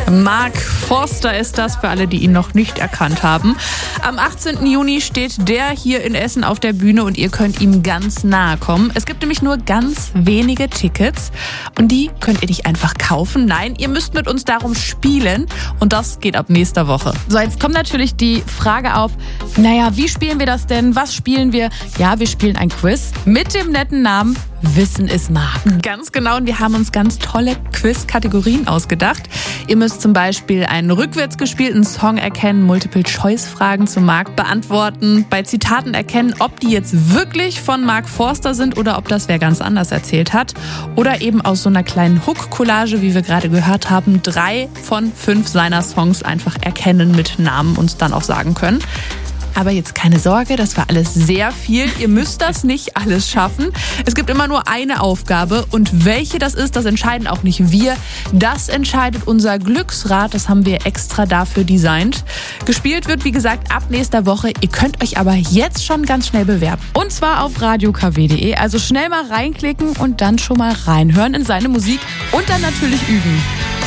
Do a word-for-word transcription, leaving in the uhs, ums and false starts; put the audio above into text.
Mark Forster ist das, für alle, die ihn noch nicht erkannt haben. Am achtzehnten Juni steht der hier in Essen auf der Bühne und ihr könnt ihm ganz nahe kommen. Es gibt nämlich nur ganz wenige Tickets und die könnt ihr nicht einfach kaufen. Nein, ihr müsst mit uns darum spielen und das geht ab nächster Woche. So, jetzt kommt natürlich die Frage auf, naja, wie spielen wir das denn? Was spielen wir? Ja, wir spielen ein Quiz mit dem netten Namen Wissen ist Mark. Ganz genau, und wir haben uns ganz tolle Quiz-Kategorien ausgedacht. Ihr müsst zum Beispiel einen rückwärts gespielten Song erkennen, Multiple-Choice-Fragen zu Mark beantworten, bei Zitaten erkennen, ob die jetzt wirklich von Mark Forster sind oder ob das wer ganz anders erzählt hat. Oder eben aus so einer kleinen Hook-Collage, wie wir gerade gehört haben, drei von fünf seiner Songs einfach erkennen mit Namen und dann auch sagen können. Aber jetzt keine Sorge, das war alles sehr viel. Ihr müsst das nicht alles schaffen. Es gibt immer nur eine Aufgabe und welche das ist, das entscheiden auch nicht wir. Das entscheidet unser Glücksrad, das haben wir extra dafür designt. Gespielt wird, wie gesagt, ab nächster Woche. Ihr könnt euch aber jetzt schon ganz schnell bewerben. Und zwar auf radio k w punkt de. Also schnell mal reinklicken und dann schon mal reinhören in seine Musik und dann natürlich üben.